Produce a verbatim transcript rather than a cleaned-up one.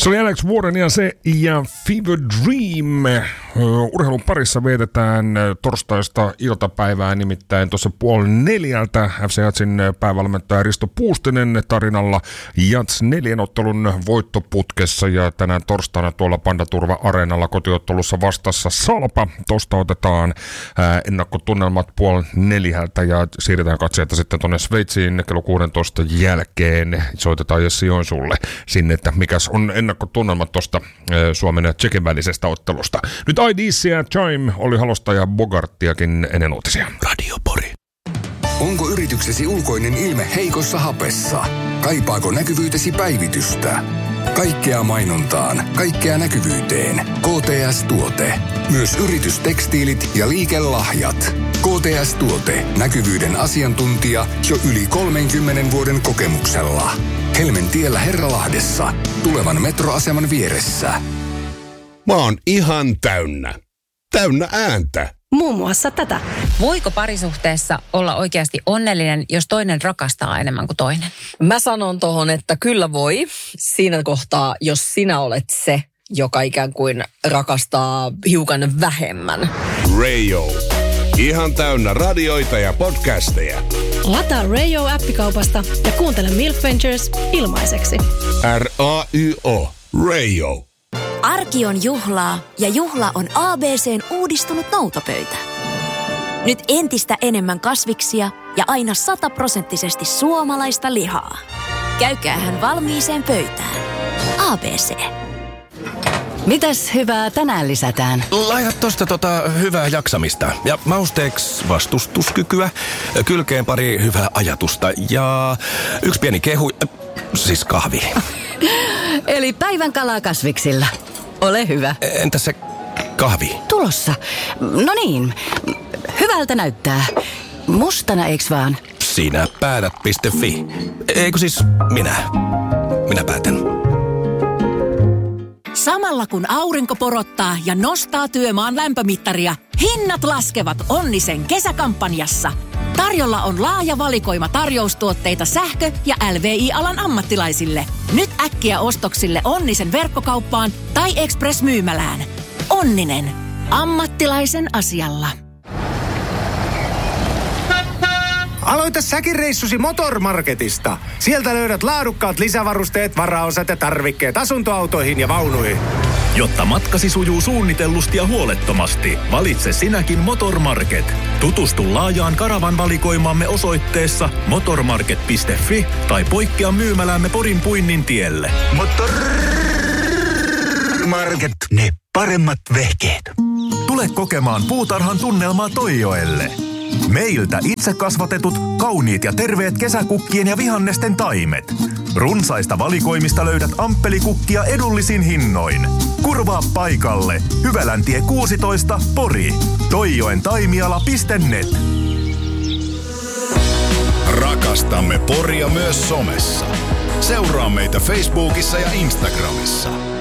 Se oli Alex Warren ja se ja Fever Dream. Urheilun parissa vietetään torstaista iltapäivää, nimittäin tuossa puoli neljältä F C Jatsin päävalmentaja Risto Puustinen tarinalla Jats neljän ottelun voittoputkessa, ja tänään torstaina tuolla Pandaturva-areenalla kotiottelussa vastassa Salpa. Tosta otetaan ennakkotunnelmat puoli neljältä ja siirretään katseita sitten tuonne Sveitsiin kello kuusitoista jälkeen. Soitetaan Jessi Joensuulle sinne, että mikäs on ennakkotunnelmat tuosta Suomen ja Tsekin välisestä ottelusta. Nyt I D C ja Chime oli halosta ja Bogarttiakin ennen uutisia. Radio Pori. Onko yrityksesi ulkoinen ilme heikossa hapessa? Kaipaako näkyvyytesi päivitystä? Kaikkea mainontaan, kaikkea näkyvyyteen. K T S-tuote. Myös yritystekstiilit ja liikelahjat. K T S-tuote. Näkyvyyden asiantuntija jo yli kolmenkymmenen vuoden kokemuksella. Helmentiellä Herralahdessa. Tulevan metroaseman vieressä. Mä oon ihan täynnä. Täynnä ääntä. Muun muassa tätä. Voiko parisuhteessa olla oikeasti onnellinen, jos toinen rakastaa enemmän kuin toinen? Mä sanon tohon, että kyllä voi. Siinä kohtaa, jos sinä olet se, joka ikään kuin rakastaa hiukan vähemmän. Radio. Ihan täynnä radioita ja podcasteja. Lataa Radio-appikaupasta ja kuuntele Milk Ventures ilmaiseksi. R A Y O. Radio. Arki on juhlaa ja juhla on A B C:n uudistunut noutopöytä. Nyt entistä enemmän kasviksia ja aina sataprosenttisesti suomalaista lihaa. Käykäähän valmiiseen pöytään. A B C. Mitäs hyvää tänään lisätään? Laitat tosta tota hyvää jaksamista ja mausteeksi vastustuskykyä, kylkeen pari hyvää ajatusta ja yksi pieni kehu, siis kahvi. Eli päivän kalaa kasviksilla. Ole hyvä. Entä se kahvi? Tulossa. No niin, hyvältä näyttää. Mustana eiks vaan? Sinä päätät piste fi. Eikö siis minä? Minä päätän. Samalla kun aurinko porottaa ja nostaa työmaan lämpömittaria, hinnat laskevat Onnisen kesäkampanjassa. Tarjolla on laaja valikoima tarjoustuotteita sähkö- ja L V I-alan ammattilaisille. Nyt äkkiä ostoksille Onnisen verkkokauppaan tai Express-myymälään. Onninen. Ammattilaisen asialla. Aloita säkin reissusi Motormarketista. Sieltä löydät laadukkaat lisävarusteet, varaosat ja tarvikkeet asuntoautoihin ja vaunuihin. Jotta matkasi sujuu suunnitellusti ja huolettomasti, valitse sinäkin Motormarket. Tutustu laajaan karavan valikoimaamme osoitteessa motormarket piste fi tai poikkea myymäläämme Porin Puinnin tielle. Motormarket, ne paremmat vehkeet. Tule kokemaan puutarhan tunnelmaa Toijoelle. Meiltä itse kasvatetut, kauniit ja terveet kesäkukkien ja vihannesten taimet. Runsaista valikoimista löydät amppelikukkia edullisin hinnoin. Kurvaa paikalle. Hyväläntie kuusitoista, Pori. toijoen taimiala piste net. Rakastamme Poria myös somessa. Seuraa meitä Facebookissa ja Instagramissa.